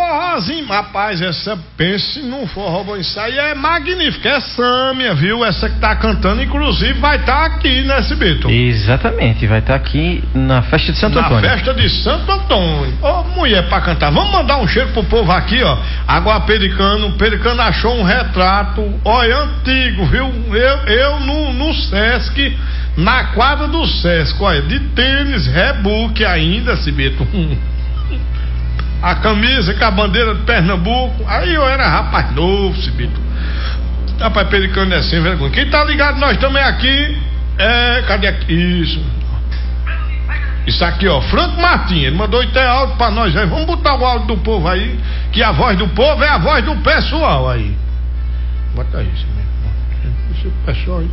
forrozinho, rapaz, pense num forró bom, isso aí é magnífico, é Sâmia, viu? Essa que tá cantando, inclusive vai estar aqui, né, Cibito? Exatamente, vai estar aqui na festa de Santo Antônio. Na festa de Santo Antônio. Ô, mulher pra cantar, vamos mandar um cheiro pro povo aqui, ó. Agora o Pericano achou um retrato, olha, antigo, viu? Eu no Sesc, na quadra do Sesc, olha, de tênis, rebook ainda, Cibito. A camisa com a bandeira de Pernambuco. Aí eu era rapaz novo, Cibito. Rapaz, Pericano é sem vergonha. Quem tá ligado, nós também aqui. Cadê aqui? Isso aqui, ó, Franco Martins. Ele mandou até áudio pra nós aí. Vamos botar o áudio do povo aí. Que a voz do povo é a voz do pessoal aí. Bota isso, né? Esse pessoal aí.